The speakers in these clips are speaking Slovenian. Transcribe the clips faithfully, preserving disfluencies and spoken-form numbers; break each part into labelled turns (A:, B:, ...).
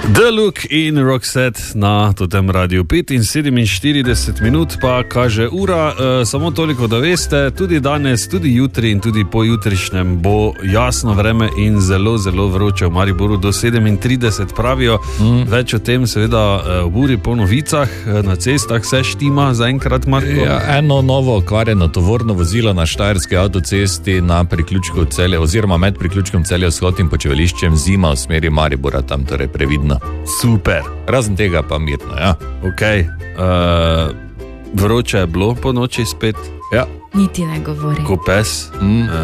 A: The Look in Roxette na totem radiju. pet in sedeminštirideset minut pa kaže ura, e, samo toliko, da veste, tudi danes, tudi jutri in tudi pojutrišnjem bo jasno vreme in zelo, zelo vroče v Mariboru do sedemintrideset pravijo. Mm. Več o tem seveda v uri po novicah, na cestah vse štima zaenkrat, Marko.
B: Ja, eno novo okvarjeno tovorno vozilo na štajerski avtocesti na priključku Celje, oziroma med priključkom Celje vzhod in Počevališčem zima v smeri Maribora, tam torej previdno.
A: Super.
B: Razen tega pa mirno, ja.
A: Ok. Uh, vroče je bilo po noči spet.
B: Ja.
C: Niti ne govori.
A: Ko pes. Mm. Uh,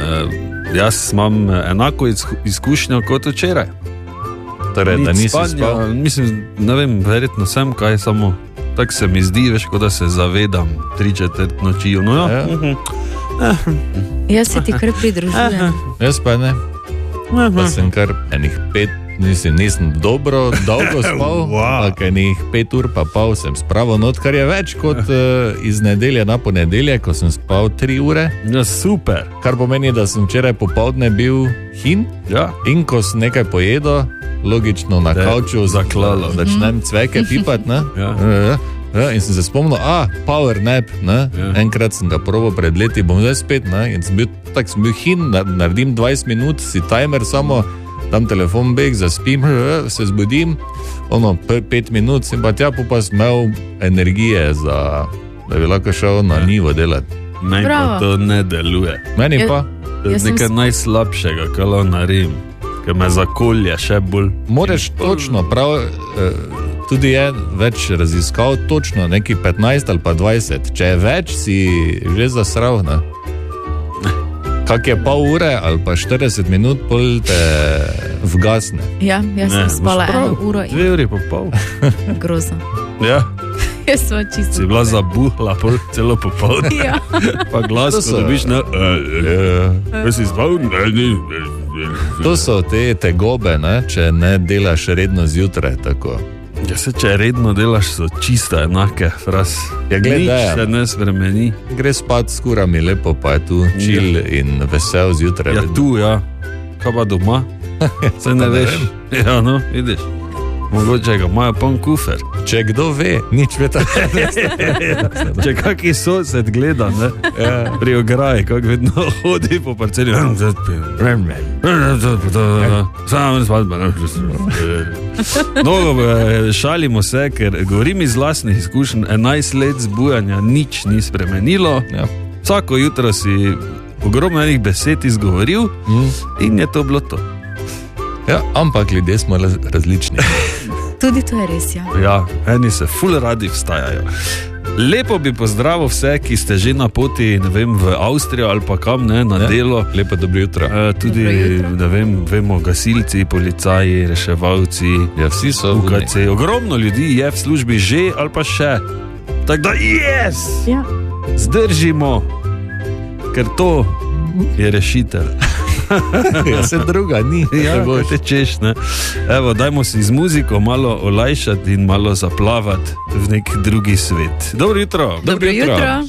A: jaz imam enako izkušnjo kot včeraj.
B: Torej, da nisi spanja, spal?
A: Mislim, ne vem, verjetno sem, kaj samo. Tako se mi zdi, veš, kot da se zavedam tri četrt noči. No, ja. Ja. Uh-huh. Uh-huh.
C: Jaz se ti kar pridružujem.
B: Uh-huh. Jaz pa ne. Uh-huh. Pa sem kar enih pet, nisem, nisem dobro, dolgo spal, wow. Pa enih pet ur pa pol sem spravil not, kar je več kot uh, iz nedelje na ponedelje, ko sem spal tri ure.
A: Ja, super.
B: Kar pomeni, da sem včeraj popoldne bil hin, ja. In ko sem nekaj pojedel, logično na De, kavču zaklalo, začnem cveke pipati, ne? Ja. Ja, ja, in sem se spomnil, a, power nap, ne? Ja. Enkrat sem ga probal pred leti, bom zdaj spet, ne? In sem bil, tak sem bil hin, naredim dvajset minut, si timer samo, dam telefon beg, zaspim, se zbudim, ono, pet minut sem pa tja, pa sem imel energije za, da bi lahko šel na ja. Nivo delati.
A: Meni pa to ne deluje.
B: Meni ja, pa.
A: To je nekaj sem... najslabšega, kar naredim. Ker me zakolje še bolj.
B: Moraš točno, prav, tudi je več raziskav, točno neki petnajst ali pa dvajset. Če je več, si že zasral, ne? Kak je pol ure ali pa štirideset minut, pol te vgasne.
C: Ja, jaz sem spala eno uro.
A: Dve uri pa pol.
C: Grozno.
A: Ja.
C: Jaz sem čisto.
A: Si bila zabuhla pol celo popoldne.
C: Ja.
A: Pa glas, ko dobiš na... Jaz si spal, ne, ne,
B: to so te tegobe, ne? Če ne delaš redno zjutraj, tako.
A: Ja, se če redno delaš, so čisto enake, fraz.
B: Ja, gledaj,
A: nič se ne spremeni.
B: Gre spat s kurami lepo, pa je tu chill ja. In vesel zjutraj.
A: Ja, tu, ja. Kaj pa doma? Se ne veš. Ne ja, no, vidiš. Mogoče ga imajo poln kufer.
B: Če kdo ve, nič ve tako.
A: Če kaki sosed gleda, ne? Ja. Pri ograji, kak vedno hodi po parceli. Samo spadba. No, šalimo se, ker govorim iz lastnih izkušenj, enajst let zbujanja nič ni spremenilo. Ja. Vsako jutro si ogromno enih besed izgovoril mm. In je to bilo to.
B: Ja, ampak ljudje smo različni.
C: Tudi to je res, ja.
A: Ja, eni se ful radi vstajajo. Lepo bi pozdravil vse, ki ste že na poti, ne vem, v Avstrijo ali pa kam, ne, na ja, delo.
B: Lepo dobro jutro.
A: E, tudi, jutro. Ne vem, vemo, gasilci, policaji, reševalci,
B: ja, vsi so
A: U K C. Ogromno ljudi je v službi že ali pa še. Tako da, yes!
C: Ja.
A: Zdržimo, ker to je rešitelj.
B: Ja, se druga ni.
A: Ja, ko te češ, ne. Evo, dajmo si z muziko malo olajšati in malo zaplavati v nek drugi svet. Dobro jutro.
C: Dobro jutro.